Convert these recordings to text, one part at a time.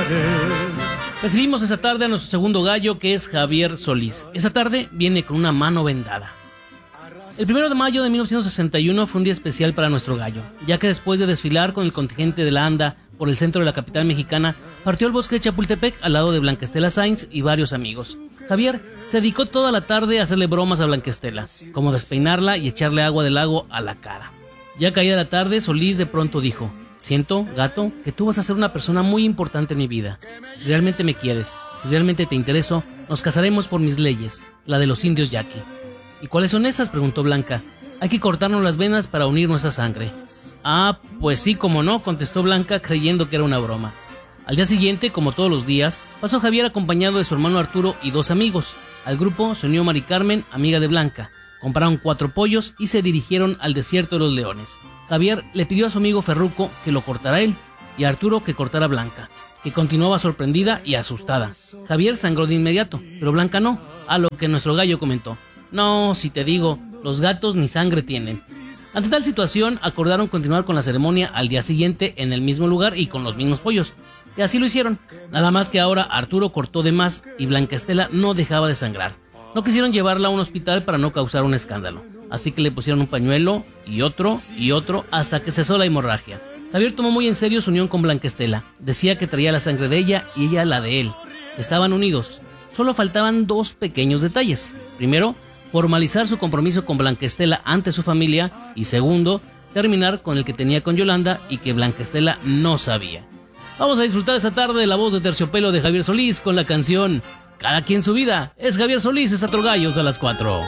Recibimos esa tarde a nuestro segundo gallo, que es Javier Solís. Esa tarde viene con una mano vendada. El 1 de mayo de 1961 fue un día especial para nuestro gallo, ya que después de desfilar con el contingente de la ANDA por el centro de la capital mexicana, partió al bosque de Chapultepec al lado de Blanca Estela Sainz y varios amigos. Javier se dedicó toda la tarde a hacerle bromas a Blanca Estela, como despeinarla y echarle agua del lago a la cara. Ya caída la tarde, Solís de pronto dijo: siento, gato, que tú vas a ser una persona muy importante en mi vida. Si realmente me quieres, si realmente te intereso, nos casaremos por mis leyes, la de los indios yaqui. ¿Y cuáles son esas?, preguntó Blanca. Hay que cortarnos las venas para unir nuestra sangre. Ah, pues sí, como no, contestó Blanca, creyendo que era una broma. Al día siguiente, como todos los días, pasó Javier acompañado de su hermano Arturo y 2 amigos. Al grupo se unió Mari Carmen, amiga de Blanca. Compraron 4 pollos y se dirigieron al desierto de los leones. Javier le pidió a su amigo Ferruco que lo cortara él, y a Arturo que cortara a Blanca, que continuaba sorprendida y asustada. Javier sangró de inmediato, pero Blanca no, a lo que nuestro gallo comentó: no, si te digo, los gatos ni sangre tienen. Ante tal situación, acordaron continuar con la ceremonia al día siguiente en el mismo lugar y con los mismos pollos. Y así lo hicieron, nada más que ahora Arturo cortó de más y Blanca Estela no dejaba de sangrar. No quisieron llevarla a un hospital para no causar un escándalo, así que le pusieron un pañuelo y otro hasta que cesó la hemorragia. Javier tomó muy en serio su unión con Blanca Estela. Decía que traía la sangre de ella y ella la de él. Estaban unidos. Solo faltaban 2 pequeños detalles. Primero, formalizar su compromiso con Blanca Estela ante su familia, y segundo, terminar con el que tenía con Yolanda y que Blanca Estela no sabía. Vamos a disfrutar esta tarde de la voz de terciopelo de Javier Solís con la canción Cada quien su vida. Es Javier Solís, es Gallos a las 4.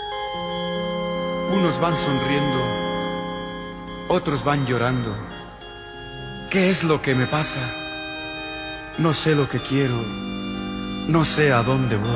Unos van sonriendo, otros van llorando. ¿Qué es lo que me pasa? No sé lo que quiero, no sé a dónde voy.